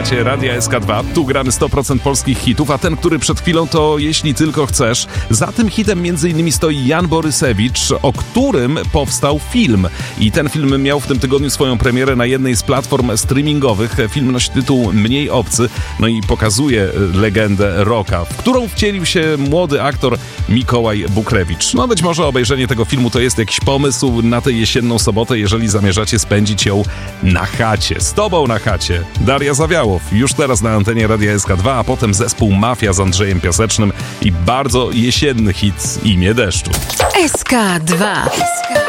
Słuchacie Radia SK2, tu gramy 100% polskich hitów, a ten, który przed chwilą to Jeśli tylko chcesz. Za tym hitem m.in. stoi Jan Borysewicz, o którym powstał film. I ten film miał w tym tygodniu swoją premierę na jednej z platform streamingowych. Film nosi tytuł Mniej obcy, no i pokazuje legendę rocka, w którą wcielił się młody aktor Mikołaj Bukrewicz. No być może obejrzenie tego filmu to jest jakiś pomysł na tę jesienną sobotę, jeżeli zamierzacie spędzić ją na chacie. Z tobą na chacie. Daria Zawiałow, już teraz na antenie Radia SK2, a potem zespół Mafia z Andrzejem Piasecznym i bardzo jesienny hit Imię deszczu. SK2.